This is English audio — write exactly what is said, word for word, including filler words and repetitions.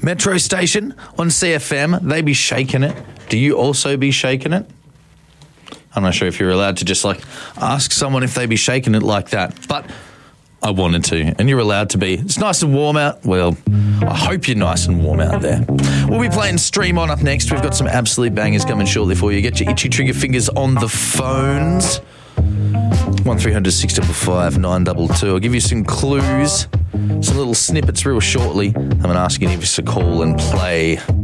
Metro Station on C F M, they be shaking it. Do you also be shaking it? I'm not sure if you're allowed to just like ask someone if they be shaking it like that, but I wanted to, and you're allowed to be. It's nice and warm out. Well, I hope you're nice and warm out there. We'll be playing Stream On up next. We've got some absolute bangers coming shortly for you. Get your itchy trigger fingers on the phones. one three hundred six five five nine two two. I'll give you some clues, some little snippets real shortly. I'm going to ask you to give us a call and play.